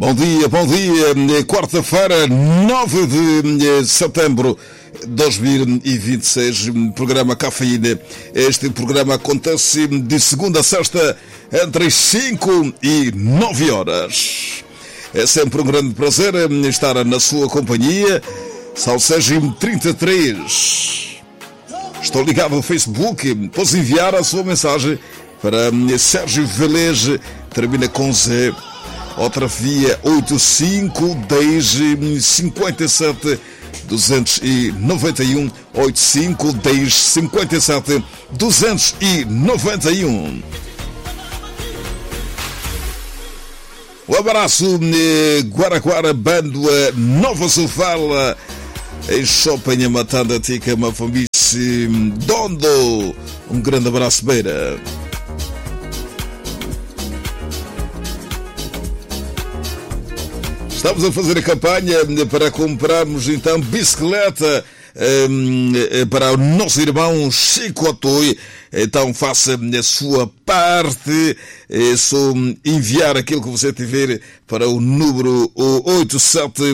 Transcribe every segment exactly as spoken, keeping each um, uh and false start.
Bom dia, bom dia. Quarta-feira, nove de setembro de dois mil e vinte e seis, programa Cafeína. Este programa acontece de segunda a sexta, entre as cinco e nove horas. É sempre um grande prazer estar na sua companhia. Salségio trinta e três. Estou ligado ao Facebook. Posso enviar a sua mensagem para Sérgio Velez, termina com Z. Outra via oito cinco dez cinquenta e sete duzentos e noventa e um, oito cinco dez cinquenta e sete duzentos e noventa e um. Um abraço, Guaraguara, Bandoa, Nova Sofala, em Shopping, Matanda, Tica, Mafambice, Dondo. Um grande abraço, Beira. Estamos a fazer a campanha para comprarmos então bicicleta um, para o nosso irmão Chico Otoi. Então faça a sua parte, é só enviar aquilo que você tiver para o número oito sete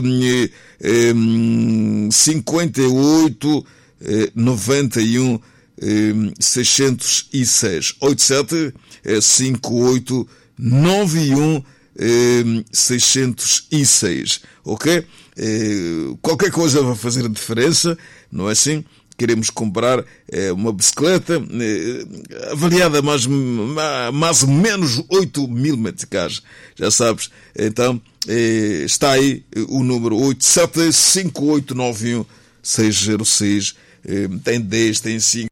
cinquenta e oito noventa e um seiscentos e seis. oito sete cinquenta e oito noventa e um seiscentos e seis, ok? Qualquer coisa vai fazer a diferença, não é assim? Queremos comprar uma bicicleta avaliada mais, mais ou menos oito mil meticais, já sabes. Então está aí o número oito sete cinco oito nove um seis zero seis. Tem dez, tem cinco.